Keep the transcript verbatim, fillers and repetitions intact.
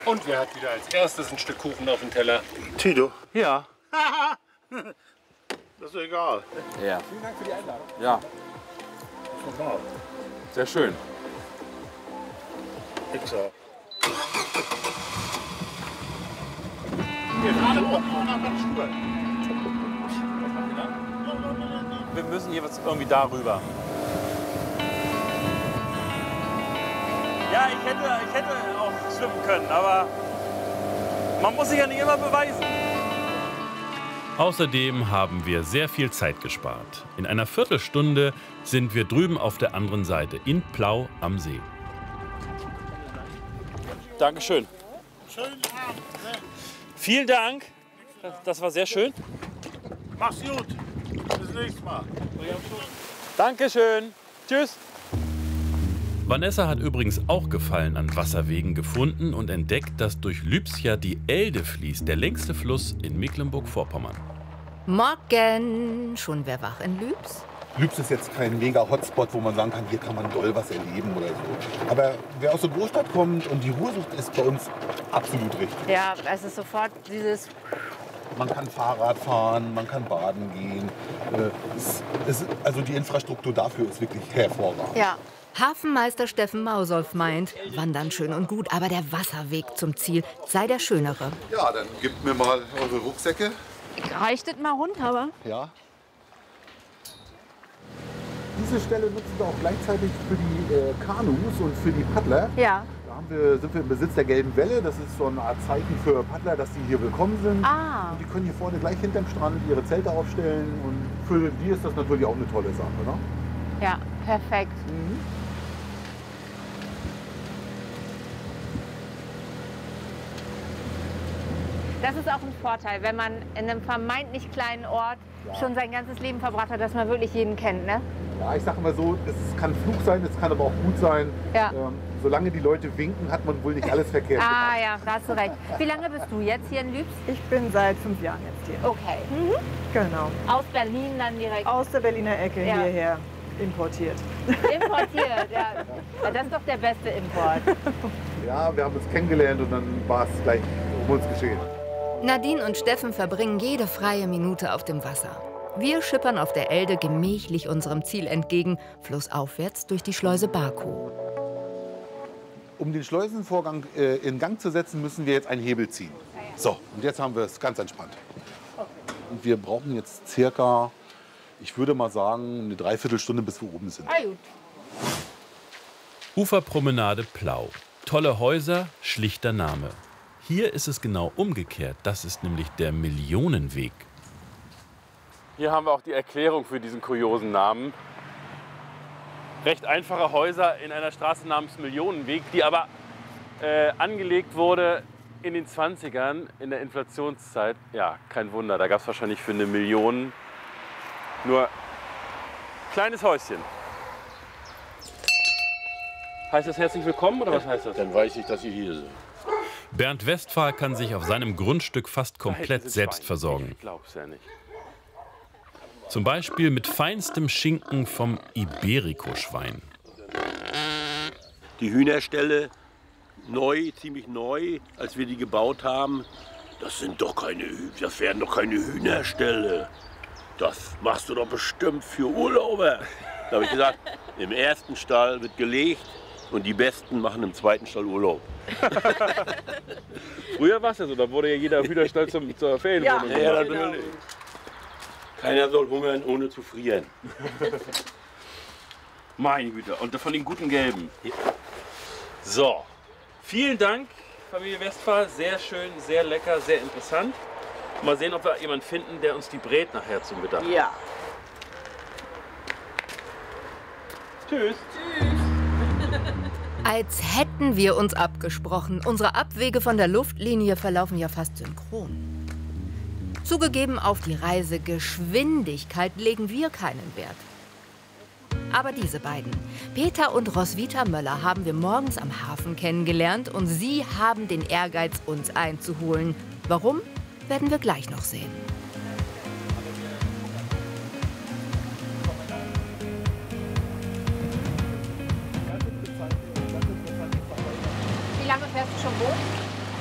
Und wer hat wieder als erstes ein Stück Kuchen auf dem Teller? Tito. Ja. Das ist egal. Ja. Vielen Dank für die Einladung. Ja. Das ist normal. Sehr schön. Pizza. Wir müssen jeweils irgendwie darüber. Ja, ich hätte, ich hätte auch schwimmen können, aber man muss sich ja nicht immer beweisen. Außerdem haben wir sehr viel Zeit gespart. In einer Viertelstunde sind wir drüben auf der anderen Seite in Plau am See. Dankeschön. Schönen Abend. Vielen Dank. Das war sehr schön. Mach's gut. Bis nächstes Mal. Dankeschön. Tschüss. Vanessa hat übrigens auch Gefallen an Wasserwegen gefunden und entdeckt, dass durch Lübz ja die Elde fließt, der längste Fluss in Mecklenburg-Vorpommern. Morgen. Schon wer wach in Lübz? Lübz ist jetzt kein mega Hotspot, wo man sagen kann, hier kann man doll was erleben oder so. Aber wer aus der Großstadt kommt und die Ruhe sucht, ist bei uns absolut richtig. Ja, es ist sofort dieses... Man kann Fahrrad fahren, man kann baden gehen. Es, es, also die Infrastruktur dafür ist wirklich hervorragend. Ja. Hafenmeister Steffen Mausolf meint, wandern schön und gut, aber der Wasserweg zum Ziel sei der schönere. Ja, dann gebt mir mal eure Rucksäcke. Reicht es mal runter, wa? Ja. Diese Stelle nutzen wir auch gleichzeitig für die äh, Kanus und für die Paddler. Ja. Da haben wir, sind wir im Besitz der Gelben Welle. Das ist so eine Art Zeichen für Paddler, dass die hier willkommen sind. Ah. Und die können hier vorne gleich hinterm Strand ihre Zelte aufstellen. Und für die ist das natürlich auch eine tolle Sache. Ne? Ja, perfekt. Mhm. Das ist auch ein Vorteil, wenn man in einem vermeintlich kleinen Ort Ja. schon sein ganzes Leben verbracht hat, dass man wirklich jeden kennt, ne? Ja, ich sage mal so, es kann Fluch sein, es kann aber auch gut sein. Ja. Ähm, solange die Leute winken, hat man wohl nicht alles verkehrt Ah gemacht. ja, da hast du recht. Wie lange bist du jetzt hier in Lübz? Ich bin seit fünf Jahren jetzt hier. Okay. Genau. Aus Berlin dann direkt Aus der Berliner Ecke Ja. hierher importiert. importiert. Ja. Das ist doch der beste Import. Ja, wir haben uns kennengelernt und dann war es gleich um uns geschehen. Nadine und Steffen verbringen jede freie Minute auf dem Wasser. Wir schippern auf der Elde gemächlich unserem Ziel entgegen, flussaufwärts durch die Schleuse Baku. Um den Schleusenvorgang äh, in Gang zu setzen, müssen wir jetzt einen Hebel ziehen. So, und jetzt haben wir es ganz entspannt. Und wir brauchen jetzt circa, ich würde mal sagen, eine Dreiviertelstunde, bis wir oben sind. Ah, gut. Uferpromenade Plau. Tolle Häuser, schlichter Name. Hier ist es genau umgekehrt. Das ist nämlich der Millionenweg. Hier haben wir auch die Erklärung für diesen kuriosen Namen. Recht einfache Häuser in einer Straße namens Millionenweg, die aber äh, angelegt wurde in den zwanzigern, in der Inflationszeit. Ja, kein Wunder, da gab es wahrscheinlich für eine Million nur kleines Häuschen. Heißt das herzlich willkommen oder was heißt das? Dann weiß ich, dass Sie hier sind. Bernd Westphal kann sich auf seinem Grundstück fast komplett selbst versorgen. Ich glaub's ja nicht. Zum Beispiel mit feinstem Schinken vom Iberico-Schwein. Die Hühnerställe, neu, ziemlich neu, als wir die gebaut haben. Das sind doch keine, Hü- das werden doch keine Hühnerställe. Das machst du doch bestimmt für Urlauber. Da habe ich gesagt, im ersten Stall wird gelegt und die Besten machen im zweiten Stall Urlaub. Früher war es ja so, da wurde ja jeder Hühnerstall zum, zur Ferienwohnung. Ja, ja, natürlich. Keiner soll hungern, ohne zu frieren. Meine Güte, und von den guten Gelben. So, vielen Dank, Familie Westphal. Sehr schön, sehr lecker, sehr interessant. Mal sehen, ob wir jemanden finden, der uns die brät nachher zum Mittag. Ja. Tschüss. Als hätten wir uns abgesprochen. Unsere Abwege von der Luftlinie verlaufen ja fast synchron. Zugegeben, auf die Reisegeschwindigkeit legen wir keinen Wert. Aber diese beiden, Peter und Roswitha Möller, haben wir morgens am Hafen kennengelernt und sie haben den Ehrgeiz, uns einzuholen. Warum, werden wir gleich noch sehen. Wie lange fährst du schon Boot?